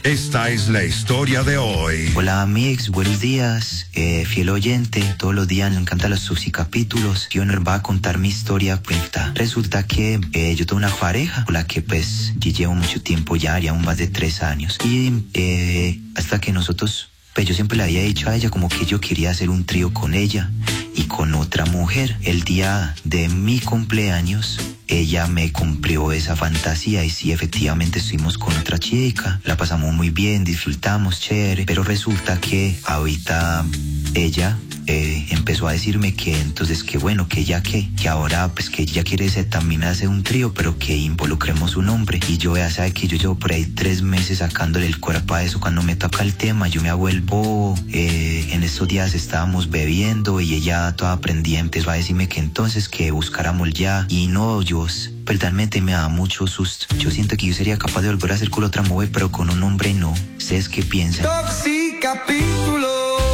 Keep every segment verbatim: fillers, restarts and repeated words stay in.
Esta es la historia de hoy. Hola amigos, buenos días, eh, fiel oyente, todos los días me encantan los subcapítulos. Yo nos va a contar mi historia cuenta. Resulta que eh, yo tengo una pareja con la que pues yo llevo mucho tiempo ya, ya más de tres años. Y eh, hasta que nosotros, pues yo siempre le había dicho a ella como que yo quería hacer un trío con ella y con otra mujer. El día de mi cumpleaños, ella me cumplió esa fantasía y sí, efectivamente estuvimos con otra chica, la pasamos muy bien, disfrutamos, chévere, pero resulta que ahorita ella eh, empezó a decirme que entonces que bueno, que ya que, que ahora pues que ella quiere ser, también hacer un trío, pero que involucremos un hombre. Y yo ya sabe que yo llevo por ahí tres meses sacándole el cuerpo a eso. Cuando me toca el tema yo me vuelvo, eh, en estos días estábamos bebiendo y ella toda prendida empezó a decirme que entonces que buscáramos ya, y no, yo realmente me da mucho susto. Yo siento que yo sería capaz de volver a hacer con otra mujer, pero con un hombre no. ¿Ustedes qué piensan? Toxicapítulos.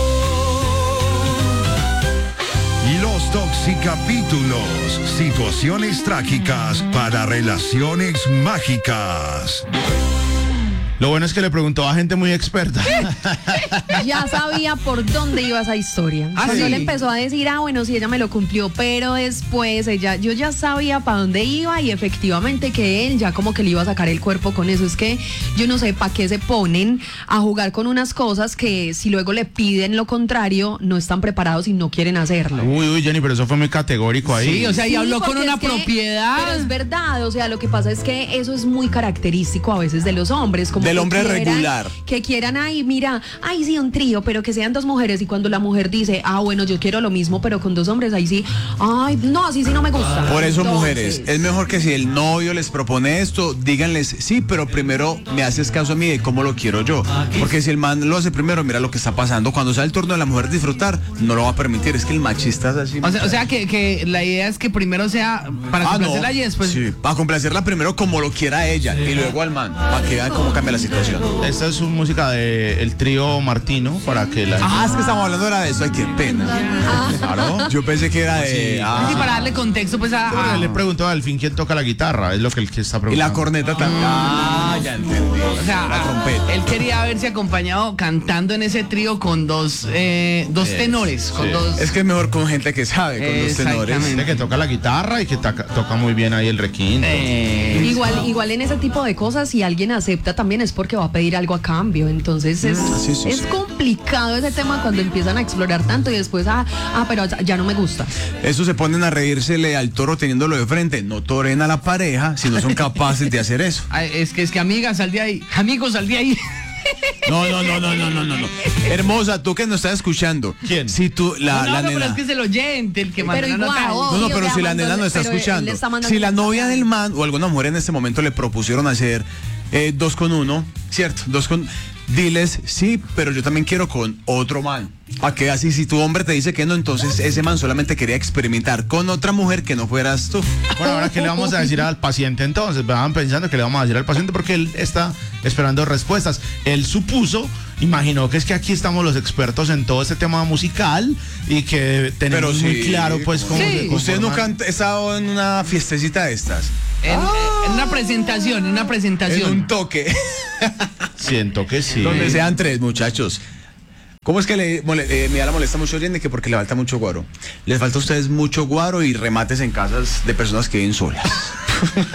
Los Toxicapítulos. Situaciones trágicas para relaciones mágicas. Lo bueno es que le preguntó a gente muy experta. Ya sabía por dónde iba esa historia. ¿Ah, Cuando sí? le empezó a decir, ah, bueno, sí, ella me lo cumplió, pero después ella, yo ya sabía para dónde iba y efectivamente que él ya como que le iba a sacar el cuerpo con eso. Es que yo no sé para qué se ponen a jugar con unas cosas que si luego le piden lo contrario, no están preparados y no quieren hacerlo. Uy, uy, Jenny, pero eso fue muy categórico ahí. Sí, o sea, y Sí, habló con porque una es que- propiedad. Pero es verdad, o sea, lo que pasa es que eso es muy característico a veces de los hombres. Como Del que hombre quieran- regular. Que quieran, ay, mira, ay, sí, un trío, pero que sean dos mujeres. Y cuando la mujer dice, ah, bueno, yo quiero lo mismo, pero con dos hombres, ahí sí, ay, no, así sí no me gusta. Por eso, Entonces, mujeres, es mejor que si el novio les propone esto, díganles, sí, pero primero me haces caso a mí de cómo lo quiero yo. Porque si el man lo hace primero, mira lo que está pasando. Cuando sea el turno de la mujer disfrutar, no lo va a permitir. Es que el machista es así. O sea, o sea que, que la idea es que primero sea para Ah, no. complacerla y después. Sí, para complacerla primero como lo quiera ella y luego al man, para que vean cómo cambia la situación. Esta es su música de el trío Martino para que la. Ah, es que estamos hablando ahora de eso. Ay, qué pena. Claro. Yo pensé que era de... Sí. ah, Sí, para darle contexto, pues a. Pero a- él le preguntó al fin quién toca la guitarra, es lo que él que está y preguntando. la corneta también. Ah, ya entendí. O sea, la a- trompeta. él quería verse acompañado cantando en ese trío con dos, eh, dos Es- tenores, con sí. dos. Es que es mejor con gente que sabe, con los tenores. Exactamente. Gente que toca la guitarra y que taca- toca muy bien ahí el requinto. Eh, Igual, igual en ese tipo de cosas, si alguien acepta también es porque va a pedir algo a cambio. Entonces es, sí, sí, es sí. complicado ese tema cuando empiezan a explorar tanto y después, ah, ah, pero ya, ya no me gusta. Eso se ponen a reírsele al toro teniéndolo de frente. No toren a la pareja si no son capaces de hacer eso. ay, es que es que amiga, sal de ahí. Amigos, sal de ahí. No, no, no, no, no, no, no. no. Hermosa, tú que nos estás escuchando. ¿Quién? Si tú, la, no, no, la no, pero nena. es que es el oyente el que manda Pero la igual, nota. oh, No, no, obvio, pero ya si la mandó- nena no está pero él escuchando. le está mandando Si la mensaje. novia del man o alguna mujer en este momento le propusieron hacer eh, dos con uno, ¿cierto? Dos con... Diles, sí, pero yo también quiero con otro man. ¿A qué así? Si tu hombre te dice que no, entonces ese man solamente quería experimentar con otra mujer que no fueras tú. Bueno, ahora, ¿qué le vamos a decir al paciente entonces? Van pensando que le vamos a decir al paciente porque él está esperando respuestas. Él supuso, imaginó que es que aquí estamos los expertos en todo este tema musical y que tenemos Pero muy sí, claro pues cómo Sí. se ¿Ustedes conforman. nunca han estado en una fiestecita de estas? En, en una presentación, en una En presentación. un toque. Siento que sí. Donde sean tres, muchachos. ¿Cómo es que le, mole, eh, me da la molesta mucho Oriente? Que porque le falta mucho guaro. Les falta a ustedes mucho guaro y remates en casas de personas que viven solas.